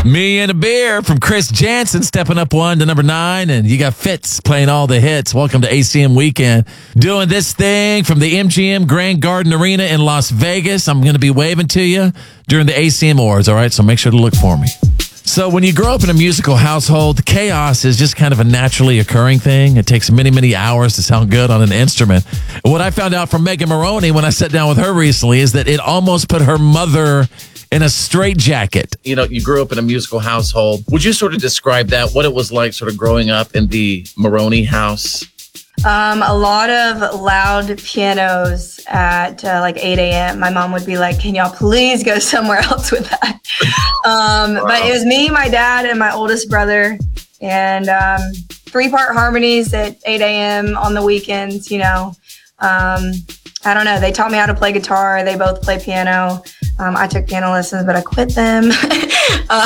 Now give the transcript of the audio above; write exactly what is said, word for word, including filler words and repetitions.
Me and a Beer from Chris Jansen stepping up one to number nine. And you got Fitz playing all the hits. Welcome to A C M Weekend. Doing this thing from the M G M Grand Garden Arena in Las Vegas. I'm going to be waving to you during the A C M Awards, all right? So make sure to look for me. So when you grow up in a musical household, chaos is just kind of a naturally occurring thing. It takes many, many hours to sound good on an instrument. What I found out from Megan Maroney when I sat down with her recently is that it almost put her mother in a straitjacket. You know, you grew up in a musical household. Would you sort of describe that, what it was like sort of growing up in the Maroney house? Um, a lot of loud pianos at uh, like eight a.m. My mom would be like, can y'all please go somewhere else with that? Um, wow. But it was me, my dad, and my oldest brother. And um, three-part harmonies at eight a.m. on the weekends, you know. Um, I don't know. They taught me how to play guitar. They both play piano. Um, I took piano lessons, but I quit them. uh,